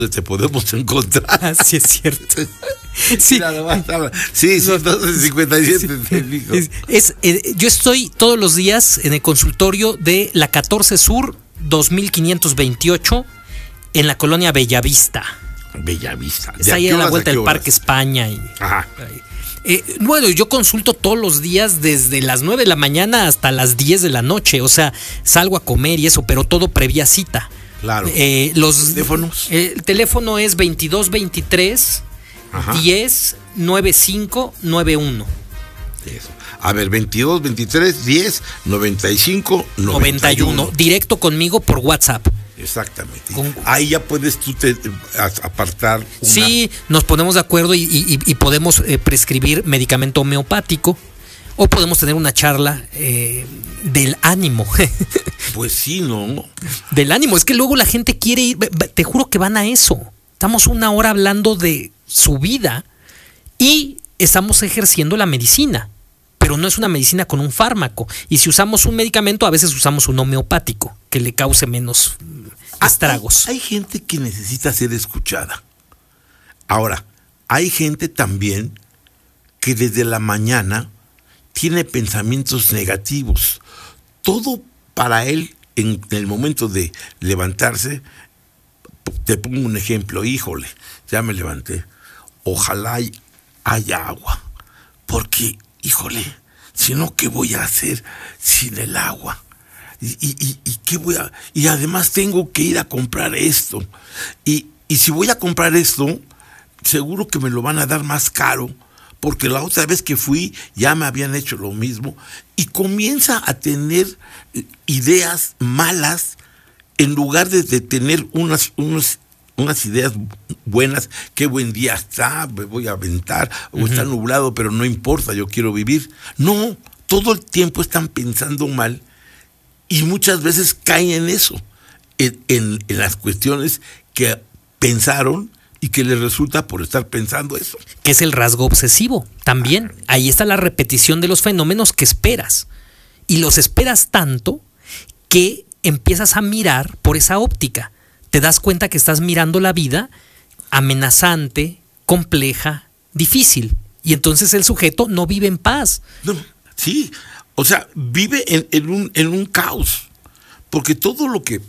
te podemos encontrar. Sí, es cierto. Sí, sí, 1257 te digo. Yo estoy todos los días en el consultorio de la 14 Sur 2528 en la colonia Bellavista. Bellavista. Es ahí a la vuelta del Parque España. Ajá. Bueno, yo consulto todos los días desde las 9 de la mañana hasta las 10 de la noche. O sea, salgo a comer y eso, pero todo previa cita. Claro. Los teléfonos. El teléfono es 2223 10 95 91. Eso. A ver, 22 23 10 95 91. Directo conmigo por WhatsApp. Exactamente. Ahí ya puedes tú apartar. Sí, nos ponemos de acuerdo y podemos prescribir medicamento homeopático. O podemos tener una charla del ánimo. Pues sí, ¿no? Del ánimo. Es que luego la gente quiere ir. Te juro que van a eso. Estamos una hora hablando de su vida y estamos ejerciendo la medicina. Pero no es una medicina con un fármaco. Y si usamos un medicamento, a veces usamos un homeopático que le cause menos estragos. Hay gente que necesita ser escuchada. Ahora, hay gente también que desde la mañana tiene pensamientos negativos. Todo para él, en el momento de levantarse, te pongo un ejemplo, híjole, ya me levanté, ojalá haya agua, porque, híjole, si no, ¿qué voy a hacer sin el agua? ¿Y qué voy a...? Y además tengo que ir a comprar esto, y si voy a comprar esto, seguro que me lo van a dar más caro, porque la otra vez que fui ya me habían hecho lo mismo, y comienza a tener ideas malas en lugar de tener unas ideas buenas. Qué buen día está, me voy a aventar, o está nublado, pero no importa, yo quiero vivir. No, todo el tiempo están pensando mal y muchas veces caen en eso, en las cuestiones que pensaron y que les resulta por estar pensando eso. Que es el rasgo obsesivo también. Ahí está la repetición de los fenómenos que esperas. Y los esperas tanto que empiezas a mirar por esa óptica. Te das cuenta que estás mirando la vida amenazante, compleja, difícil. Y entonces el sujeto no vive en paz. No, sí, o sea, vive en un caos. Porque todo lo que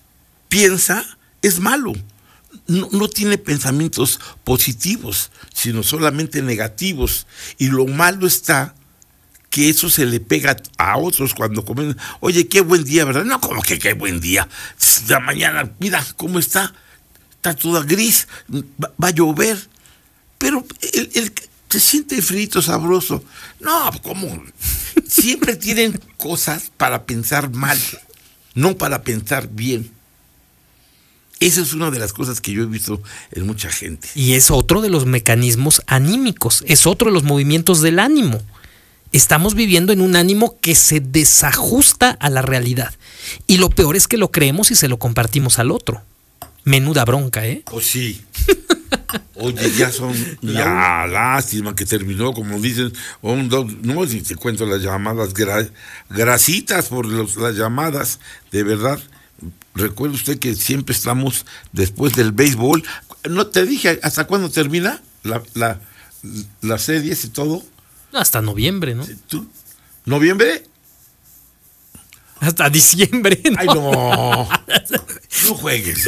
piensa es malo. No tiene pensamientos positivos, sino solamente negativos. Y lo malo está que eso se le pega a otros cuando comen. Oye, qué buen día, ¿verdad? No, como que qué buen día. La mañana, mira cómo está toda gris, va a llover. Pero él se siente frito, sabroso. No, ¿cómo? Siempre tienen cosas para pensar mal, no para pensar bien. Esa es una de las cosas que yo he visto en mucha gente. Y es otro de los mecanismos anímicos, es otro de los movimientos del ánimo. Estamos viviendo en un ánimo que se desajusta a la realidad. Y lo peor es que lo creemos y se lo compartimos al otro. Menuda bronca, ¿eh? Pues sí. Oye, ya lástima que terminó, como dicen, no, si te cuento las llamadas, grasitas por las llamadas, de verdad. Recuerde usted que siempre estamos después del béisbol. ¿No te dije hasta cuándo termina las series y todo? Hasta noviembre, ¿no? ¿Tú? ¿Noviembre? Hasta diciembre, ¿no? Ay, no. No juegues.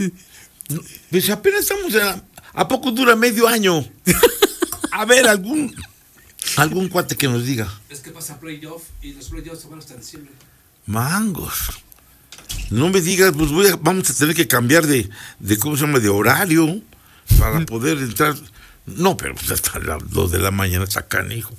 Pues apenas estamos ¿a poco dura medio año? A ver, algún cuate que nos diga. Es que pasa playoff y los playoffs se van hasta diciembre. Mangos. No me digas, pues vamos a tener que cambiar de ¿cómo se llama? De horario para poder entrar. No, pero pues hasta las 2 de la mañana está canijo.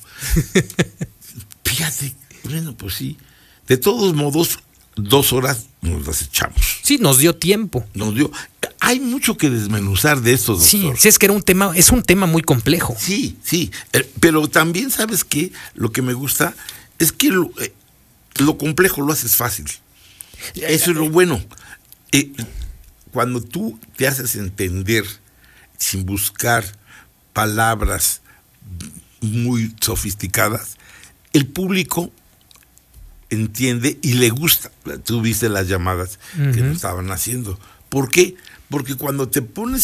Fíjate, bueno, pues sí. De todos modos, 2 horas nos las echamos. Sí, nos dio tiempo. Hay mucho que desmenuzar de esto, doctor. Sí, es que es un tema muy complejo. Sí, pero también, ¿sabes qué? Lo que me gusta es que lo complejo lo haces fácil. Eso es lo bueno. Cuando tú te haces entender sin buscar palabras muy sofisticadas, el público entiende y le gusta. Tú viste las llamadas que nos estaban haciendo. ¿Por qué? porque cuando te pones